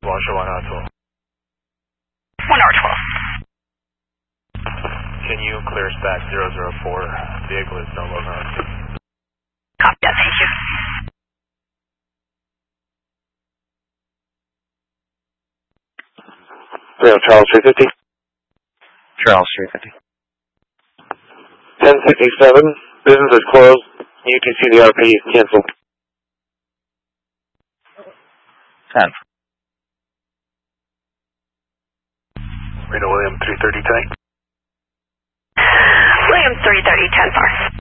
Washer 1 1 hour 12. Can you clear stack 004? Vehicle is no longer on scene. Copy that, thank you. Charles 350. Charles 350. 1067. Business is closed. You can see the RP canceled. 10. Reno William 330 tank. William 330, 10 far.